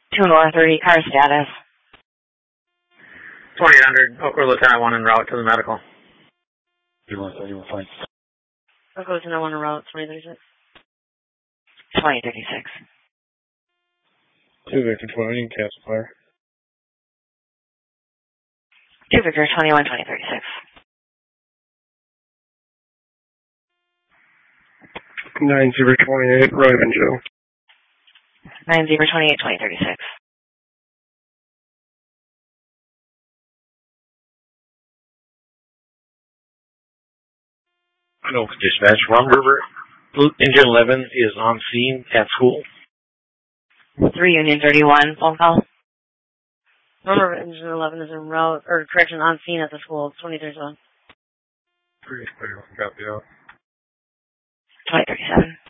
2 North 30, car status. 2800, Oakwood Lieutenant 1 en route to the medical. You want fine. Oakwood Lieutenant 1 en route, 2036. 2036. 2 Victor 20, cancel fire. 2 Victor 21, 2036. 9028, Ryan Joe. 9028, 2036. No, dispatch. Rum River, Engine 11 is on scene at school. 3 Union 31, phone call. Remember, Engine 11 is en route, or correction, on scene at the school, 2037. 3 clear, copy out. 2037.